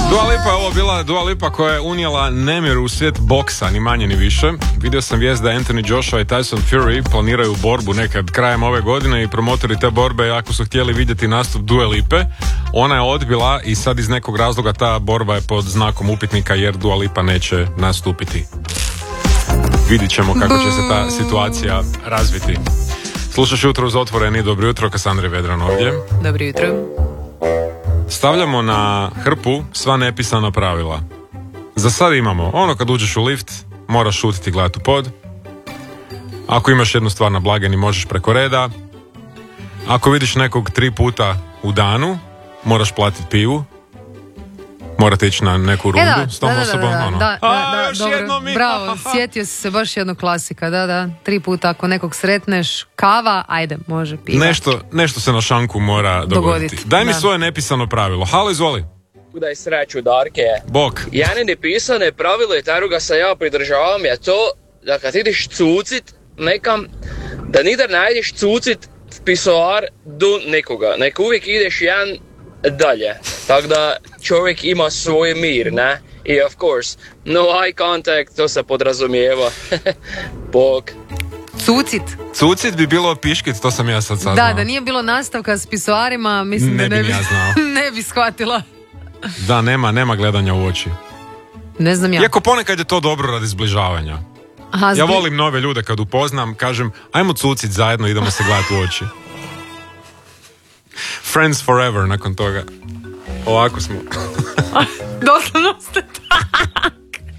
Dua Lipa je ovo bila Dua Lipa koja je unijela nemir u svijet boksa, ni manje ni više. Vidio sam vijest da Anthony Joshua i Tyson Fury planiraju borbu nekad krajem ove godine i promotori te borbe, ako su htjeli vidjeti nastup Dua Lipe, ona je odbila i sad iz nekog razloga ta borba je pod znakom upitnika jer Dua Lipa neće nastupiti. Vidit ćemo kako će se ta situacija razviti. Slušaš Jutro uz otvoreni, dobro jutro, Kasandra Vedran ovdje. Dobro jutro. Stavljamo na hrpu sva nepisana pravila. Za sad imamo, ono kad uđeš u lift, moraš šutiti, gledati u pod. Ako imaš jednu stvar na blagajni, možeš preko reda. Ako vidiš nekog 3 puta u danu, moraš platiti pivu. Morate ići na neku rundu s tom osobom. Dobro, bravo, sjetio si se baš jednog klasika, da, 3 puta ako nekog sretneš, kava, ajde, može, piva. Nešto se na šanku mora dogoditi. Daj mi svoje nepisano pravilo. Halo, izvoli. Daj sreću, Darke. Bok. Jedno nepisane pravilo i tako ga se ja pridržavam je to da kad ideš cucit nekam, da nikad ne ideš cucit v pisoar do nekoga. Nek uvijek ideš jedan dalje. Tako da čovjek ima svoj mir, ne? I of course, no eye contact, to se podrazumijeva. Bok. Cucit bi bilo piškit, to sam ja sad saznao. Da nije bilo nastavka s pisoarima, mislim ne da ne bi ja znao. ne bi shvatila. Da, nema gledanja u oči. Ne znam ja. Iako ponekad je to dobro radi zbližavanja. Aha, ja volim nove ljude kad upoznam, kažem, ajmo cucit zajedno, idemo se gledati u oči. Friends forever nakon toga. Ovako smo. Doslovno ste tak.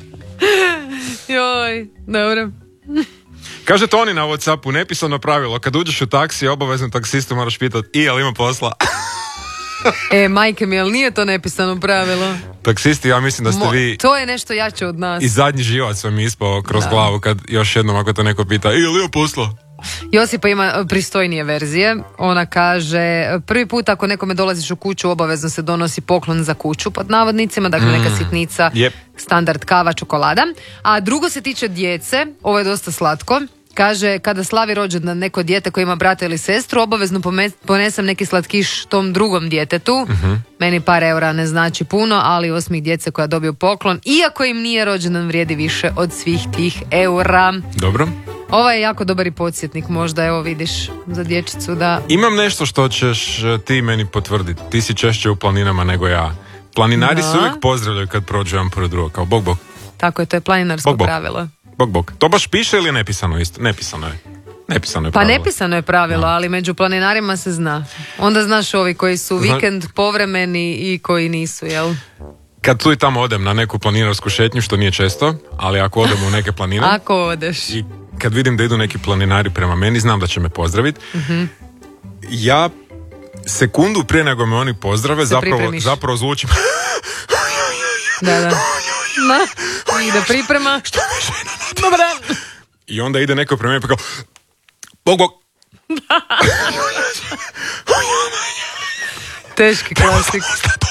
Joj, dobro. Kaže Toni na Whatsappu, nepisano pravilo, kad uđeš u taksi, obavezno taksistu moraš pitati, jel ima posla? Majke mi, jel nije to nepisano pravilo? Taksisti, ja mislim da ste vi... To je nešto jače od nas. I zadnji živac vam je ispao kroz glavu kad još jednom ako te neko pita, jel ima posla? Josipa ima pristojnije verzije. Ona kaže, prvi put ako nekome dolaziš u kuću, obavezno se donosi poklon za kuću, pod navodnicima, dakle neka sitnica, standard kava, čokolada. A drugo se tiče djece, ovo je dosta slatko. Kaže, kada slavi rođendan neko dijete koje ima brata ili sestru, obavezno ponesem neki slatkiš tom drugom djetetu. Meni par eura ne znači puno, ali osmih djece koja dobiju poklon, iako im nije rođendan, vrijedi više od svih tih eura. Dobro. Ovo je jako dobar i podsjetnik, možda, evo vidiš, za dječicu da... Imam nešto što ćeš ti meni potvrditi. Ti si češće u planinama nego ja. Planinari se uvijek pozdravljaju kad prođu jedan pored drugog, kao bok. Tako je, to je planinarsko pravilo. Bok. To baš piše ili je nepisano isto? Nepisano je pravilo. Pa nepisano je pravilo, ali među planinarima se zna. Onda znaš ovi koji su vikend povremeni i koji nisu, jel? Kad tu i tamo odem na neku planinarsku šetnju, što nije često, ali ako odem u neke planine... Ako odeš. I kad vidim da idu neki planinari prema meni, znam da će me pozdraviti. Ja sekundu prije nego me oni pozdrave, zapravo zvučim... Da. I da priprema. Što me žena natrasa? I onda ide neko prema meni pa kao... Bok. Teški klasik.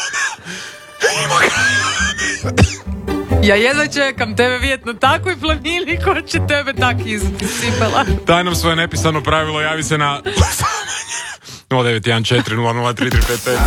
Ja jedva čekam tebe vidjeti na takvoj planini ko će tebe tak izsipala. Daj nam svoje nepisano pravilo, javi se na 0914 003 355.